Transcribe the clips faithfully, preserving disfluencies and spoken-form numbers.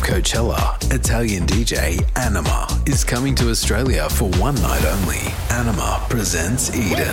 Coachella, Italian D J Anima is coming to Australia for one night only. Anima presents Eden.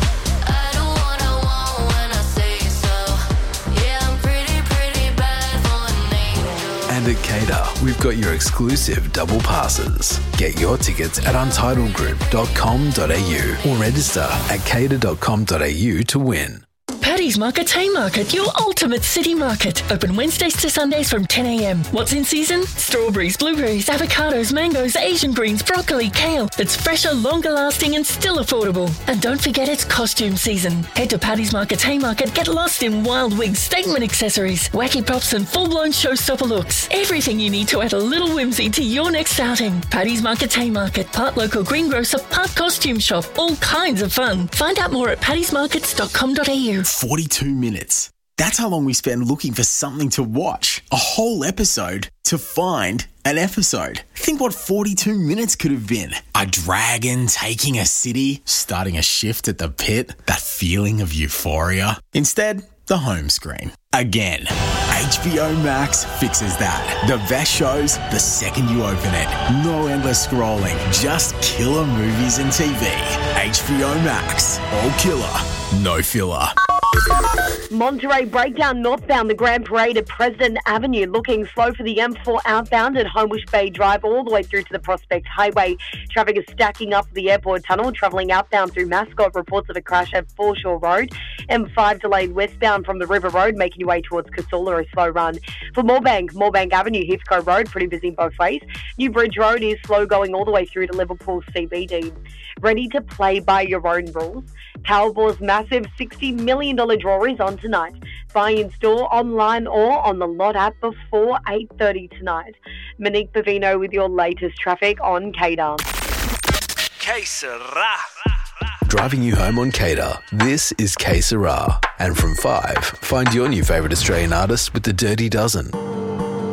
And at Cater, we've got your exclusive double passes. Get your tickets at untitled group dot com dot a u or register at cater dot com dot a u to win. Paddy's Market Haymarket, your ultimate city market. Open Wednesdays to Sundays from ten a m. What's in season? Strawberries, blueberries, avocados, mangoes, Asian greens, broccoli, kale. It's fresher, longer lasting and still affordable. And don't forget it's costume season. Head to Paddy's Market Haymarket, get lost in wild wigs, statement accessories, wacky props and full-blown showstopper looks. Everything you need to add a little whimsy to your next outing. Paddy's Market Haymarket, part local greengrocer, part costume shop. All kinds of fun. Find out more at paddys markets dot com dot a u. forty-two minutes. That's how long we spend looking for something to watch. A whole episode to find an episode. Think what forty-two minutes could have been. A dragon taking a city, starting a shift at the pit, that feeling of euphoria. Instead, the home screen. Again, H B O Max fixes that. The best shows the second you open it. No endless scrolling, just killer movies and T V. H B O Max. All killer, no filler. Monterey breakdown northbound, the Grand Parade at President Avenue looking slow for the M four outbound at Homebush Bay Drive all the way through to the Prospect Highway. Traffic is stacking up the airport tunnel, travelling outbound through Mascot. Reports of a crash at Foreshore Road. M five delayed westbound from the River Road, making your way towards Casula, a slow run. For Moorebank, Moorebank Avenue, Heathcote Road, pretty busy both ways. New Bridge Road is slow going all the way through to Liverpool C B D. Ready to play by your own rules? Powerball's massive sixty million dollars draw is on tonight. Buy in store, online or on the Lot app before eight thirty tonight. Monique Bavino with your latest traffic on Cater. Que sera? Driving you home on Cater, this is Que Sera. And from five, find your new favourite Australian artist with the Dirty Dozen.